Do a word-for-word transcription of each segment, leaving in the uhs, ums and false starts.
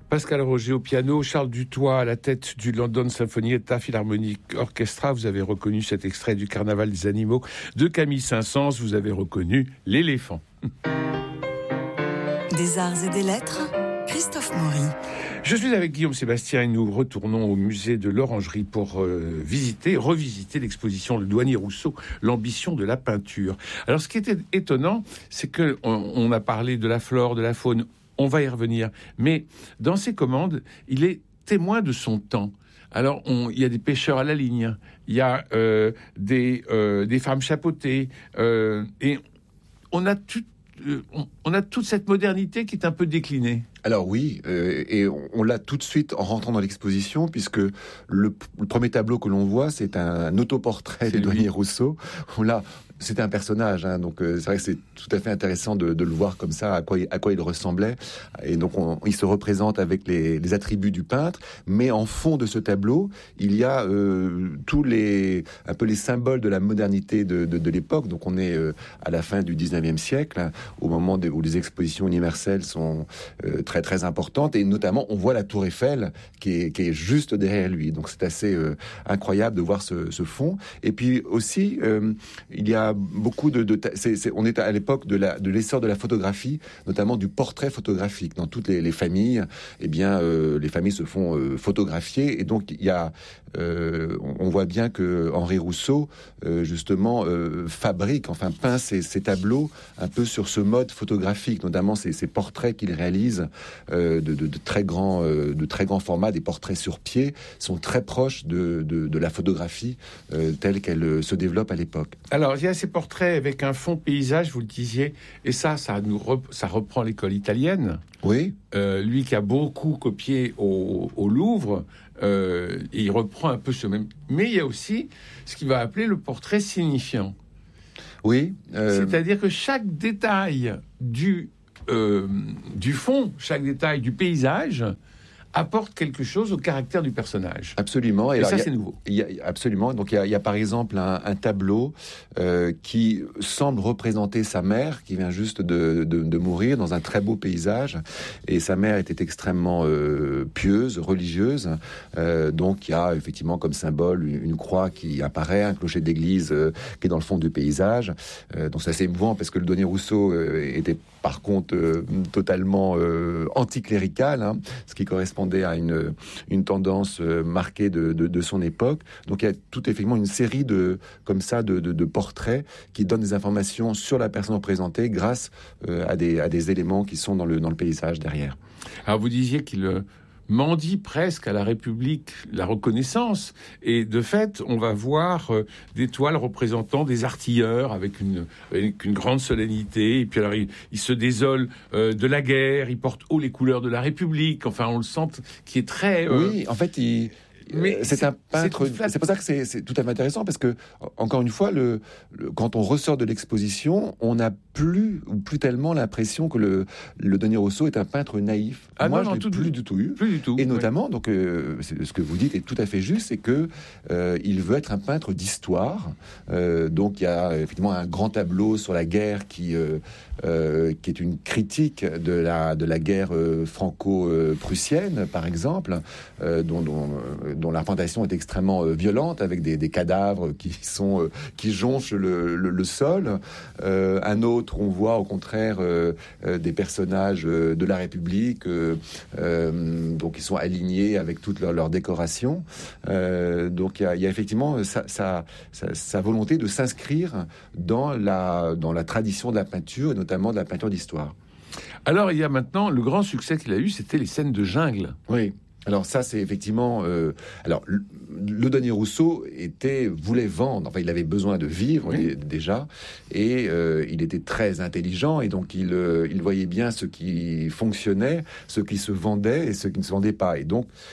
Pascal Roger au piano, Charles Dutoit à la tête du London Sinfonietta Philharmonic Orchestra. Vous avez reconnu cet extrait du Carnaval des animaux de Camille Saint-Saëns. Vous avez reconnu l'éléphant. Des arts et des lettres, Christophe Maury. Je suis avec Guillaume Sébastien et nous retournons au musée de l'Orangerie pour euh, visiter, revisiter l'exposition Le Douanier Rousseau, l'ambition de la peinture. Alors ce qui était étonnant, c'est que on, on a parlé de la flore, de la faune, on va y revenir, mais dans ses commandes, il est témoin de son temps. Alors, on, il y a des pêcheurs à la ligne, il y a euh, des, euh, des femmes chapeautées, euh, et on a tout, euh, on, on a toute cette modernité qui est un peu déclinée. Alors oui, euh, et on, on l'a tout de suite en rentrant dans l'exposition, puisque le, le premier tableau que l'on voit, c'est un, un autoportrait du Douanier Rousseau. On l'a, c'était un personnage, hein, donc euh, c'est vrai que c'est tout à fait intéressant de, de le voir comme ça, à quoi, à quoi il ressemblait. Et donc on, il se représente avec les, les attributs du peintre, mais en fond de ce tableau, il y a euh, tous les, un peu les symboles de la modernité de, de, de l'époque. Donc on est euh, à la fin du dix-neuvième siècle, hein, au moment de, où les expositions universelles sont euh, très très importante, et notamment on voit la Tour Eiffel qui est, qui est juste derrière lui, donc c'est assez euh, incroyable de voir ce, ce fond. Et puis aussi euh, il y a beaucoup de, de c'est, c'est, on est à l'époque de, la, de l'essor de la photographie, notamment du portrait photographique. Dans toutes les, les familles, eh bien euh, les familles se font euh, photographier, et donc il y a euh, on voit bien que Henri Rousseau euh, justement euh, fabrique, enfin peint ses, ses tableaux un peu sur ce mode photographique, notamment ces, ces portraits qu'il réalise euh, de, de, de très grands euh, de très grands formats, des portraits sur pied, sont très proches de, de, de la photographie euh, telle qu'elle euh, se développe à l'époque. Alors il y a ces portraits avec un fond paysage, vous le disiez, et ça ça nous rep- ça reprend l'école italienne. Oui. Euh, lui qui a beaucoup copié au, au Louvre, euh, et il reprend un peu ce même. Mais il y a aussi ce qu'il va appeler le portrait signifiant. Oui. Euh... C'est-à-dire que chaque détail du euh, du fond, chaque détail du paysage apporte quelque chose au caractère du personnage. Absolument. Et, et alors, ça, a, c'est nouveau. Il y a, absolument. Donc, il y a, il y a par exemple un, un tableau euh, qui semble représenter sa mère, qui vient juste de, de, de mourir dans un très beau paysage. Et sa mère était extrêmement euh, pieuse, religieuse. Euh, donc, il y a effectivement comme symbole une, une croix qui apparaît, un clocher d'église euh, qui est dans le fond du paysage. Euh, donc, c'est assez émouvant parce que le Douanier Rousseau euh, était par contre euh, totalement euh, anticlérical, hein, ce qui correspondait à une, une tendance euh, marquée de, de, de son époque. Donc il y a tout effectivement une série de, comme ça, de, de, de portraits qui donnent des informations sur la personne représentée grâce euh, à, des, à des éléments qui sont dans le, dans le paysage derrière. Alors vous disiez qu'il euh, mendie presque à la République la reconnaissance, et de fait on va voir euh, des toiles représentant des artilleurs avec une, avec une grande solennité, et puis alors il, il se désole euh, de la guerre, il porte haut les couleurs de la République, enfin on le sent qui est très... Euh... Oui, en fait il... Mais c'est, c'est un peintre. C'est, c'est pour ça que c'est, c'est tout à fait intéressant, parce que encore une fois, le, le quand on ressort de l'exposition, on n'a plus ou plus tellement l'impression que le le Douanier Rousseau est un peintre naïf. Ah Moi, non, je non, l'ai tout plus du, du tout eu. Plus du tout. Et notamment, oui. donc, euh, c'est, ce que vous dites est tout à fait juste, c'est que euh, il veut être un peintre d'histoire. Euh, donc, il y a effectivement un grand tableau sur la guerre qui euh, euh, qui est une critique de la de la guerre euh, franco-prussienne, par exemple, euh, dont, dont dont la représentation est extrêmement euh, violente, avec des, des cadavres qui sont euh, qui jonchent le, le, le sol. Euh, un autre, on voit au contraire euh, euh, des personnages euh, de la République, euh, euh, donc ils sont alignés avec toute leur, leur décoration. Euh, donc il y a, y a effectivement sa, sa, sa, sa volonté de s'inscrire dans la dans la tradition de la peinture, et notamment de la peinture d'histoire. Alors il y a maintenant le grand succès qu'il a eu, c'était les scènes de jungle. Oui. Alors ça, c'est effectivement... Euh, alors, le, le Douanier Rousseau était, voulait vendre, enfin, il avait besoin de vivre, oui. d- déjà, et euh, il était très intelligent, et donc il, euh, il voyait bien ce qui fonctionnait, ce qui se vendait et ce qui ne se vendait pas. Et donc,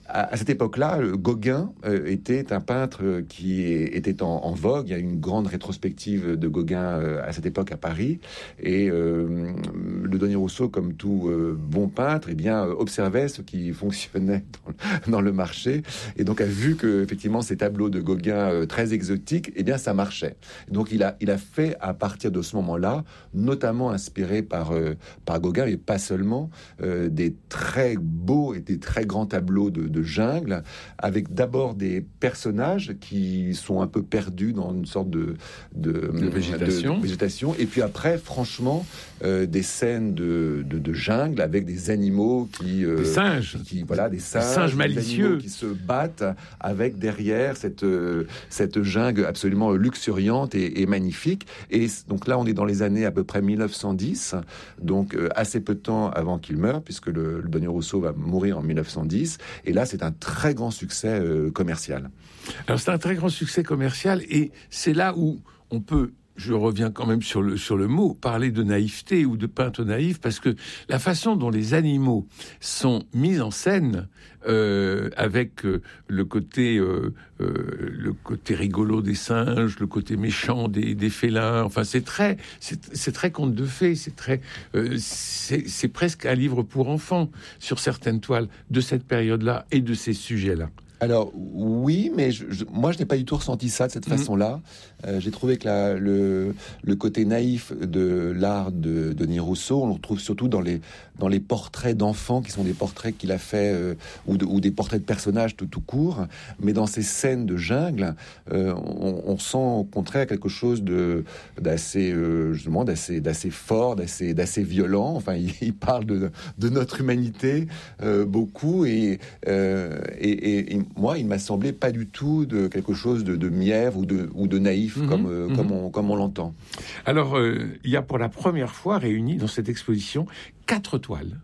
à, à cette époque-là, Gauguin euh, était un peintre qui était en, en vogue. Il y a une grande rétrospective de Gauguin euh, à cette époque à Paris. Et euh, le Douanier Rousseau, comme tout euh, bon peintre, eh bien, observait ce qui fonctionnait dans, dans le marché. Et donc a vu que effectivement ces tableaux de Gauguin euh, très exotiques, eh bien, ça marchait. Donc il a, il a fait à partir de ce moment-là, notamment inspiré par, euh, par Gauguin, mais pas seulement, euh, des très beaux et des très grands tableaux de, de jungle, avec d'abord des personnages qui sont un peu perdus dans une sorte de, de, de, végétation. de, de végétation, et puis après, franchement, euh, des scènes de, de, de jungle avec des animaux qui... Euh, des singes. Qui, voilà, des singes, des singes malicieux. Des qui se battent avec derrière cette, euh, cette jungle absolument luxuriante et, et magnifique. Et donc là, on est dans les années à peu près mille neuf cent dix, donc euh, assez peu de temps avant qu'il meure, puisque le, le Douanier Rousseau va mourir en mille neuf cent dix. Et là, c'est un très grand succès euh, commercial. Alors, c'est un très grand succès commercial, et c'est là où on peut... Je reviens quand même sur le, sur le mot, parler de naïveté ou de peintre naïf, parce que la façon dont les animaux sont mis en scène, euh, avec euh, le côté euh, euh, le côté rigolo des singes, le côté méchant des, des félins, enfin c'est très c'est, c'est très conte de fées, c'est très euh, c'est, c'est presque un livre pour enfants sur certaines toiles de cette période-là et de ces sujets-là. Alors oui, mais je, je, moi je n'ai pas du tout ressenti ça de cette mmh. façon-là. Euh, j'ai trouvé que la, le, le côté naïf de l'art de, de Denis Rousseau, on le retrouve surtout dans les, dans les portraits d'enfants, qui sont des portraits qu'il a fait, euh, ou, de, ou des portraits de personnages tout, tout court. Mais dans ces scènes de jungle, euh, on, on sent au contraire quelque chose de, d'assez, euh, justement, d'assez, d'assez fort, d'assez, d'assez violent. Enfin, il, il parle de, de notre humanité euh, beaucoup, et, euh, et, et, et moi, il m'a semblé pas du tout de quelque chose de, de mièvre ou de, ou de naïf, mmh, comme, euh, mmh. comme, on, comme on l'entend. Alors, euh, il y a pour la première fois réuni dans cette exposition quatre toiles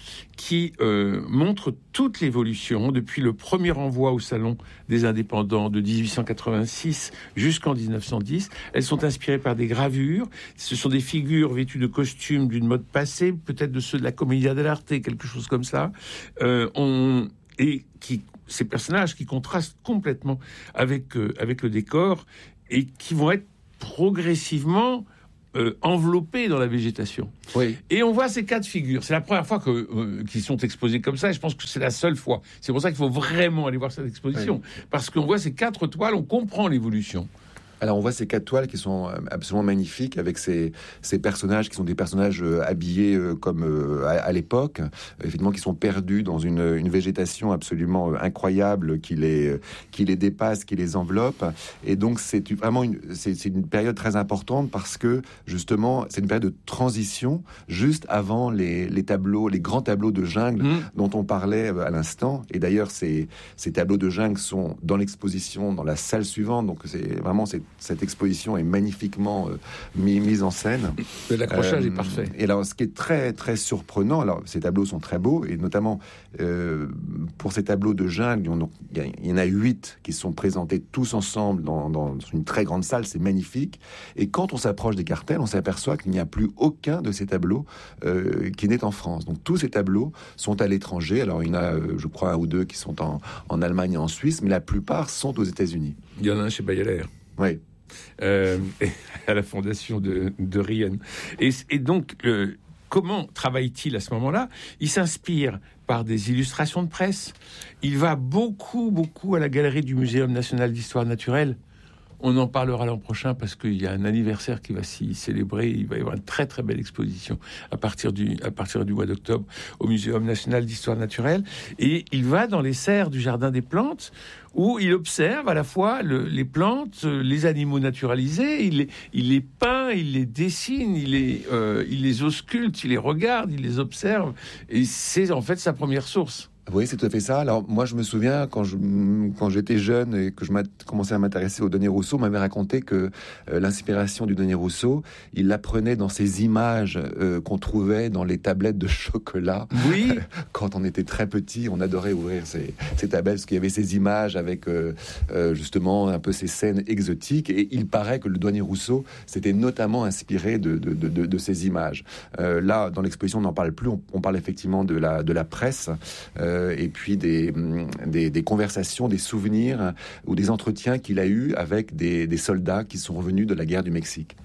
qui euh, montrent toute l'évolution depuis le premier envoi au Salon des Indépendants de dix-huit cent quatre-vingt-six jusqu'en dix-neuf cent dix. Elles sont inspirées par des gravures. Ce sont des figures vêtues de costumes d'une mode passée, peut-être de ceux de la Commedia dell'arte, quelque chose comme ça. Euh, on... Et qui... ces personnages qui contrastent complètement avec, euh, avec le décor et qui vont être progressivement euh, enveloppés dans la végétation. Oui. Et on voit ces quatre figures. C'est la première fois que, euh, qu'ils sont exposés comme ça, et je pense que c'est la seule fois. C'est pour ça qu'il faut vraiment aller voir cette exposition. Oui. Parce qu'on voit ces quatre toiles, on comprend l'évolution. Alors on voit ces quatre toiles qui sont absolument magnifiques, avec ces, ces personnages qui sont des personnages euh, habillés euh, comme euh, à, à l'époque, euh, effectivement qui sont perdus dans une, une végétation absolument euh, incroyable qui les, euh, qui les dépasse, qui les enveloppe. Et donc c'est vraiment une, c'est, c'est une période très importante parce que justement c'est une période de transition juste avant les, les tableaux, les grands tableaux de jungle mmh. dont on parlait à l'instant. Et d'ailleurs ces, ces tableaux de jungle sont dans l'exposition dans la salle suivante. Donc c'est vraiment c'est cette exposition est magnifiquement euh, mis, mise en scène. L'accrochage euh, est parfait. Et alors, ce qui est très, très surprenant, alors, ces tableaux sont très beaux, et notamment, euh, pour ces tableaux de jungle, il y en a huit qui sont présentés tous ensemble dans, dans une très grande salle, c'est magnifique. Et quand on s'approche des cartels, on s'aperçoit qu'il n'y a plus aucun de ces tableaux euh, qui n'est en France. Donc, tous ces tableaux sont à l'étranger. Alors, il y en a, euh, je crois, un ou deux qui sont en, en Allemagne et en Suisse, mais la plupart sont aux États-Unis. Il y en a un chez Bayeler. Oui. Euh, à la fondation de, de Rien. Et, et donc, euh, comment travaille-t-il à ce moment-là ? Il s'inspire par des illustrations de presse. Il va beaucoup, beaucoup à la galerie du Muséum national d'histoire naturelle. On en parlera l'an prochain parce qu'il y a un anniversaire qui va s'y célébrer. Il va y avoir une très très belle exposition à partir du, à partir du mois d'octobre au Muséum national d'histoire naturelle. Et il va dans les serres du Jardin des plantes où il observe à la fois le, les plantes, les animaux naturalisés, il les, il les peint, il les dessine, il les, euh, il les ausculte, il les regarde, il les observe. Et c'est en fait sa première source. Oui, c'est tout à fait ça. Alors, moi, je me souviens, quand, je, quand j'étais jeune et que je commençais à m'intéresser au Douanier Rousseau, on m'avait raconté que euh, l'inspiration du Douanier Rousseau, il la prenait dans ces images euh, qu'on trouvait dans les tablettes de chocolat. Oui. Quand on était très petit, on adorait ouvrir ces, ces tablettes parce qu'il y avait ces images avec, euh, euh, justement, un peu ces scènes exotiques. Et il paraît que le Douanier Rousseau s'était notamment inspiré de, de, de, de, de ces images. Euh, là, dans l'exposition, on n'en parle plus. On, on parle effectivement de la, de la presse. Euh, euh, et puis des, des, des conversations, des souvenirs ou des entretiens qu'il a eus avec des, des soldats qui sont revenus de la guerre du Mexique.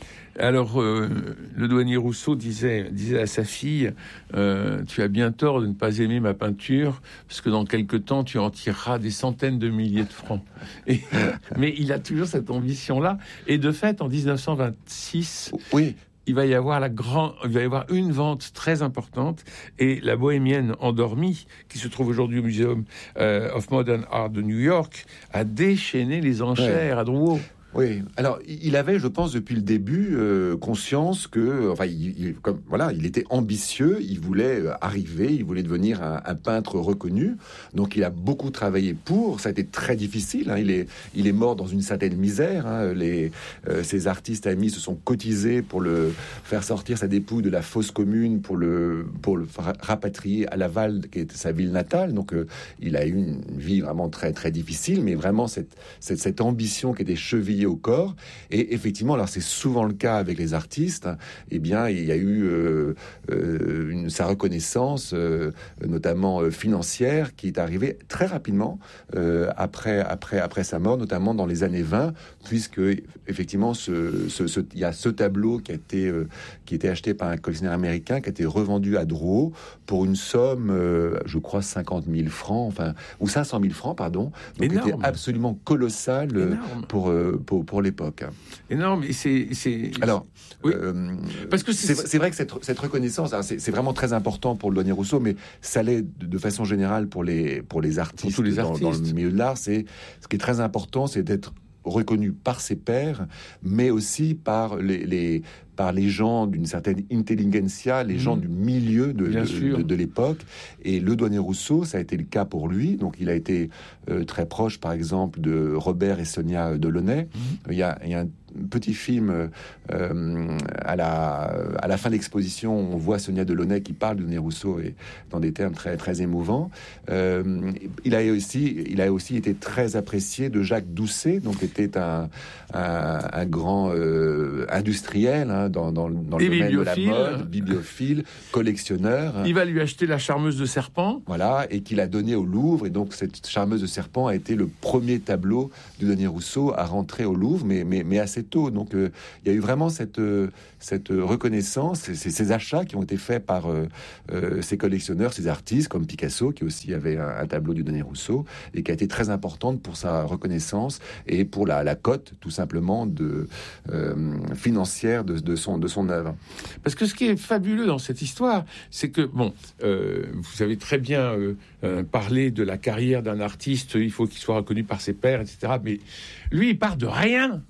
Alors, euh, le douanier Rousseau disait, disait à sa fille euh, « Tu as bien tort de ne pas aimer ma peinture, parce que dans quelque temps, tu en tireras des centaines de milliers de francs. » Et, mais il a toujours cette ambition-là. Et de fait, en dix-neuf cent vingt-six... Oui. Il va y avoir la grande, il va y avoir une vente très importante, et la Bohémienne endormie, qui se trouve aujourd'hui au Museum euh, of Modern Art de New York, a déchaîné les enchères ouais. à Drouot. Oui, alors il avait, je pense, depuis le début, euh, conscience que, enfin, il, il, comme voilà, il était ambitieux, il voulait arriver, il voulait devenir un, un peintre reconnu. Donc, il a beaucoup travaillé pour. Ça a été très difficile. Hein, il est, il est mort dans une certaine misère. Hein, les, euh, ses artistes amis se sont cotisés pour le faire sortir sa dépouille de la fosse commune, pour le, pour le rapatrier à Laval, qui était sa ville natale. Donc, euh, il a eu une vie vraiment très, très difficile, mais vraiment cette, cette, cette ambition qui était chevillée au corps. Et effectivement, alors c'est souvent le cas avec les artistes, eh bien il y a eu euh, euh, une, sa reconnaissance euh, notamment euh, financière, qui est arrivée très rapidement euh, après, après, après sa mort, notamment dans les années vingt, puisque effectivement ce, ce, ce, il y a ce tableau qui a été euh, qui a été acheté par un collectionneur américain, qui a été revendu à Drouot pour une somme euh, je crois cinquante mille francs, enfin, ou cinq cent mille francs, pardon, donc c'était absolument colossal euh, pour, euh, pour pour l'époque. Énorme. Et c'est, c'est... Alors, oui. euh, parce que c'est... C'est, c'est vrai que cette, cette reconnaissance, c'est, c'est vraiment très important pour le douanier Rousseau, mais ça l'est de, de façon générale pour les pour les artistes, pour tous les dans, artistes. dans le milieu de l'art. C'est ce qui est très important, c'est d'être reconnu par ses pairs, mais aussi par les, les par les gens d'une certaine intelligentsia, les mmh. gens du milieu de, de, de, de l'époque. Et le douanier Rousseau, ça a été le cas pour lui. Donc, il a été euh, très proche, par exemple, de Robert et Sonia Delaunay. Mmh. Il y a, il y a un petit film euh, à la à la fin de l'exposition, on voit Sonia Delaunay qui parle de douanier Rousseau et dans des termes très très émouvants. Euh, il a aussi il a aussi été très apprécié de Jacques Doucet, donc était un un, un grand euh, industriel, hein, dans dans, dans le domaine de la mode, bibliophile, collectionneur. Il va lui acheter la charmeuse de serpent. Voilà, et qu'il a donné au Louvre. Et donc cette charmeuse de serpent a été le premier tableau du douanier Rousseau à rentrer au Louvre, mais mais mais assez tôt. Donc euh, il y a eu vraiment cette euh, cette reconnaissance, ces, ces achats qui ont été faits par euh, euh, ces collectionneurs, ces artistes comme Picasso, qui aussi avait un, un tableau du douanier Rousseau et qui a été très importante pour sa reconnaissance et pour la, la cote, tout simplement, de euh, financière de, de son de son œuvre. Parce que ce qui est fabuleux dans cette histoire, c'est que bon, euh, vous avez très bien euh, euh, parlé de la carrière d'un artiste. Il faut qu'il soit reconnu par ses pairs, et cetera. Mais lui, il part de rien.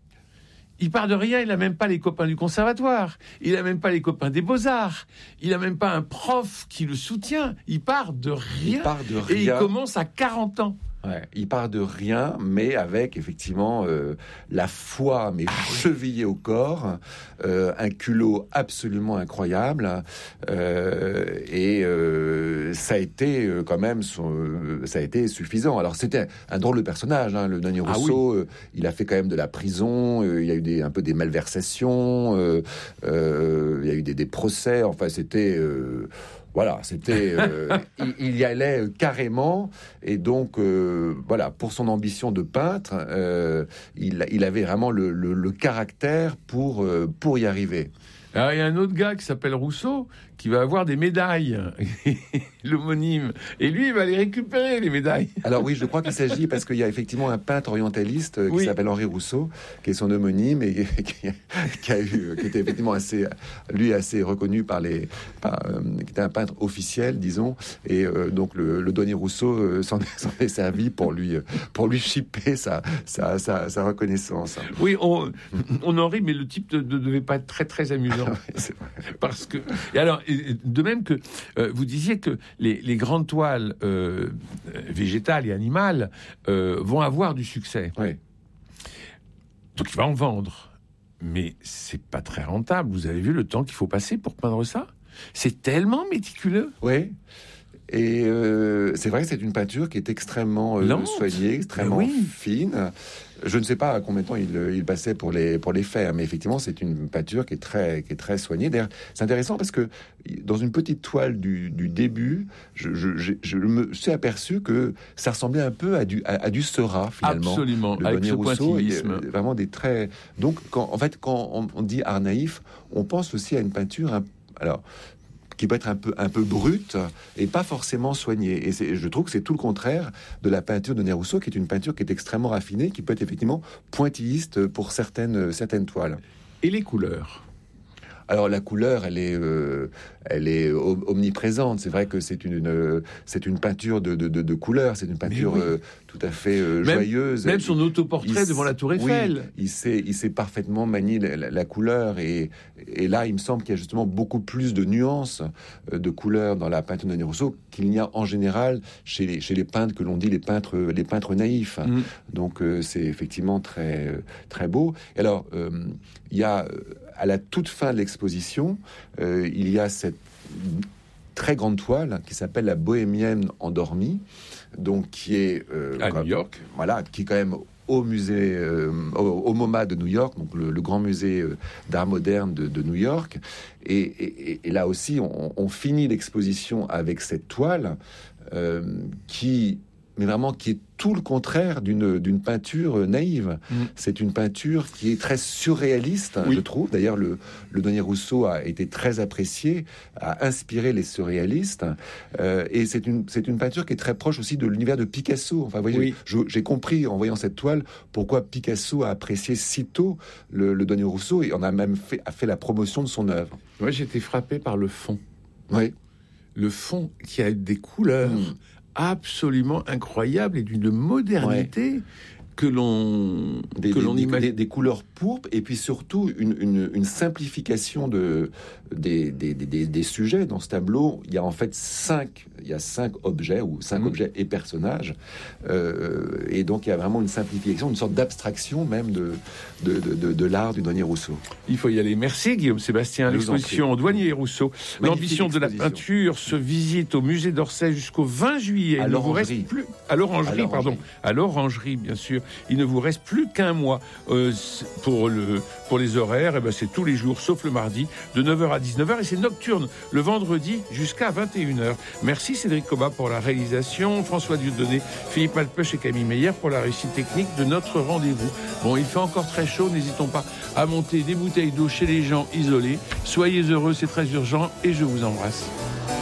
Il part de rien, il n'a même pas les copains du conservatoire, il n'a même pas les copains des Beaux-Arts, il n'a même pas un prof qui le soutient, il part de rien, il part de rien. Et il commence à quarante ans. Ouais, il part de rien, mais avec effectivement euh, la foi, mais chevillée au corps, euh, un culot absolument incroyable, euh, et euh, ça a été euh, quand même, son, euh, ça a été suffisant. Alors c'était un drôle de personnage, hein, le douanier Rousseau. Ah oui. euh, il a fait quand même de la prison, euh, il y a eu des, un peu des malversations, euh, euh, il y a eu des, des procès. Enfin, c'était euh, Voilà, c'était, euh, il, il y allait carrément, et donc euh, voilà, pour son ambition de peintre, euh, il, il avait vraiment le, le, le caractère pour euh, pour y arriver. Alors, il y a un autre gars qui s'appelle Rousseau qui va avoir des médailles, l'homonyme. Et lui, il va les récupérer, les médailles. Alors oui, je crois qu'il s'agit, parce qu'il y a effectivement un peintre orientaliste euh, qui oui. s'appelle Henri Rousseau, qui est son homonyme et qui, qui a eu, qui était effectivement assez, lui, assez reconnu par les, par, euh, qui était un peintre officiel, disons. Et euh, donc le, le douanier Rousseau euh, s'en, s'en est servi pour lui, pour lui chipper sa, sa, sa, sa reconnaissance. Oui, on, on en rit, mais le type ne de, de devait pas être très très amusant. Oui, c'est vrai. Parce que, et alors, de même que euh, vous disiez que les, les grandes toiles euh, végétales et animales euh, vont avoir du succès. Oui. Donc il va en vendre, mais c'est pas très rentable. Vous avez vu le temps qu'il faut passer pour peindre ça ? C'est tellement méticuleux. Oui. Et euh, c'est vrai que c'est une peinture qui est extrêmement euh, soignée, extrêmement oui. fine. Je ne sais pas à combien de temps il, il passait pour les, pour les faire, mais effectivement, c'est une peinture qui est très, qui est très soignée. D'ailleurs, c'est intéressant parce que dans une petite toile du, du début, je, je, je, je me suis aperçu que ça ressemblait un peu à du, à, à du Seurat, finalement. Absolument, le avec ce Rousseau, pointillisme. Vraiment des traits... Donc, quand, en fait, quand on, on dit art naïf, on pense aussi à une peinture... Un, alors, qui peut être un peu, un peu brute et pas forcément soignée. Et c'est, je trouve que c'est tout le contraire de la peinture de Denis Rousseau, qui est une peinture qui est extrêmement raffinée, qui peut être effectivement pointilliste pour certaines, certaines toiles. Et les couleurs ? Alors la couleur, elle est, euh, elle est omniprésente. C'est vrai que c'est une, une c'est une peinture de, de, de, de couleurs. C'est une peinture oui. euh, tout à fait euh, même, joyeuse. Même son autoportrait il, devant la Tour Eiffel. Oui, il sait, il sait parfaitement manier la, la, la couleur. Et, et là, il me semble qu'il y a justement beaucoup plus de nuances euh, de couleurs dans la peinture de Denis Rousseau qu'il n'y a en général chez les, chez les peintres que l'on dit les peintres, les peintres naïfs. Mm. Donc euh, c'est effectivement très, très beau. Et alors, euh, il y a à la toute fin de l'exposition, euh, il y a cette très grande toile qui s'appelle La Bohémienne endormie, donc qui est euh, à New York, voilà, qui est quand même au musée, euh, au, au MoMA de New York, donc le, le grand musée euh, d'art moderne de, de New York. Et, et, et là aussi, on, on finit l'exposition avec cette toile euh, qui mais vraiment qui est tout le contraire d'une, d'une peinture naïve. Mmh. C'est une peinture qui est très surréaliste, oui. je trouve. D'ailleurs, le, le Denis Rousseau a été très apprécié, a inspiré les surréalistes. Euh, et c'est une, c'est une peinture qui est très proche aussi de l'univers de Picasso. Enfin, vous voyez, oui. je, j'ai compris en voyant cette toile pourquoi Picasso a apprécié si tôt le, le Denis Rousseau et en a même fait, a fait la promotion de son œuvre. Moi, j'ai été frappé par le fond. Oui. Le fond qui a des couleurs... Mmh. absolument incroyable et d'une modernité ouais. que l'on des, que des, l'on des, imagine des, des couleurs pourpres et puis surtout une, une, une simplification de des, des, des, des sujets dans ce tableau. Il y a en fait cinq il y a cinq objets ou cinq mmh. objets et personnages euh, et donc il y a vraiment une simplification, une sorte d'abstraction même de de, de, de, de l'art du Denis Rousseau. Il faut y aller. Merci Guillaume Sébastien. L'exposition Douanier et Rousseau, l'ambition de la peinture, se visite au musée d'Orsay jusqu'au vingt juillet. À il l'orangerie. Ne vous reste plus à l'orangerie, à l'orangerie. pardon, à l'orangerie bien sûr. Il ne vous reste plus qu'un mois euh, pour le pour les horaires. Et ben c'est tous les jours sauf le mardi de neuf heures à dix-neuf heures et c'est nocturne le vendredi jusqu'à vingt et une heures. Merci Cédric Cobat pour la réalisation, François Dieudonné, Philippe Malpeuch et Camille Meyer pour la réussite technique de notre rendez-vous. Bon, il fait encore très chaud, n'hésitons pas à monter des bouteilles d'eau chez les gens isolés. Soyez heureux, c'est très urgent et je vous embrasse.